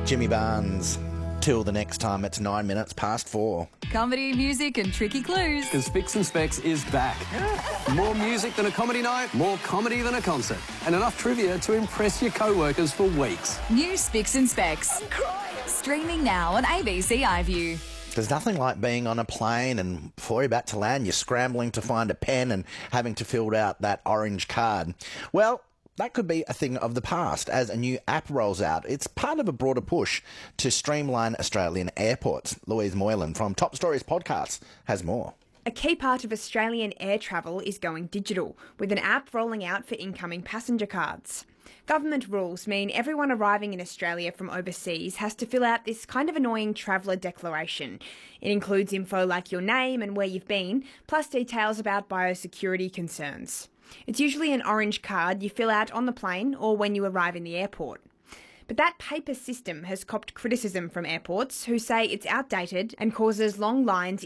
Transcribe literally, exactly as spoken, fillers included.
Jimmy Barnes. Till the next time, it's nine minutes past four. Comedy, music and tricky clues. Because Spicks and Specs is back. More music than a comedy night, more comedy than a concert, and enough trivia to impress your co-workers for weeks. New Spicks and Specs. Streaming now on A B C iView. There's nothing like being on a plane and before you're about to land, you're scrambling to find a pen and having to fill out that orange card. Well, that could be a thing of the past as a new app rolls out. It's part of a broader push to streamline Australian airports. Louise Moylan from Top Stories Podcasts has more. A key part of Australian air travel is going digital, with an app rolling out for incoming passenger cards. Government rules mean everyone arriving in Australia from overseas has to fill out this kind of annoying traveller declaration. It includes info like your name and where you've been, plus details about biosecurity concerns. It's usually an orange card you fill out on the plane or when you arrive in the airport. But that paper system has copped criticism from airports who say it's outdated and causes long lines